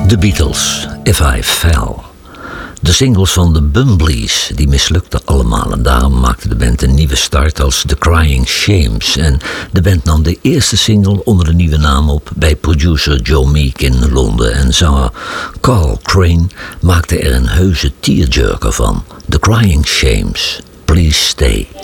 The Beatles, If I Fell. De singles van de Bumblees, die mislukten allemaal en daarom maakte de band een nieuwe start als The Crying Shames. En de band nam de eerste single onder de nieuwe naam op bij producer Joe Meek in Londen. En zanger Carl Crane maakte er een heuse tearjerker van. The Crying Shames, Please Stay.